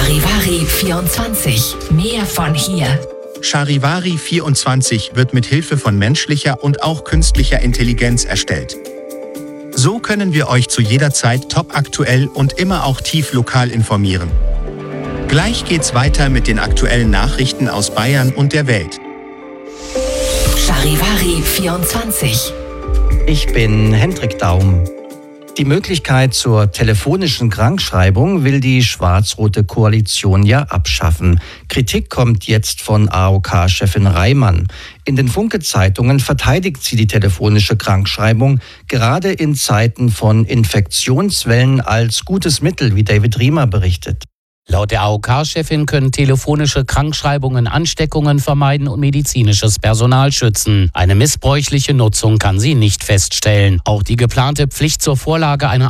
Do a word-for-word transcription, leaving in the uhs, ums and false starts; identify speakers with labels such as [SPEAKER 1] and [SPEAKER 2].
[SPEAKER 1] Charivari vierundzwanzig. Mehr von hier.
[SPEAKER 2] Charivari vierundzwanzig wird mit Hilfe von menschlicher und auch künstlicher Intelligenz erstellt. So können wir euch zu jeder Zeit topaktuell und immer auch tief lokal informieren. Gleich geht's weiter mit den aktuellen Nachrichten aus Bayern und der Welt.
[SPEAKER 1] Charivari vierundzwanzig.
[SPEAKER 3] Ich bin Hendrik Daum. Die Möglichkeit zur telefonischen Krankschreibung will die schwarz-rote Koalition ja abschaffen. Kritik kommt jetzt von A O K-Chefin Reimann. In den Funke-Zeitungen verteidigt sie die telefonische Krankschreibung gerade in Zeiten von Infektionswellen als gutes Mittel, wie David Riemer berichtet.
[SPEAKER 4] Laut der A O K-Chefin können telefonische Krankschreibungen Ansteckungen vermeiden und medizinisches Personal schützen. Eine missbräuchliche Nutzung kann sie nicht feststellen. Auch die geplante Pflicht zur Vorlage einer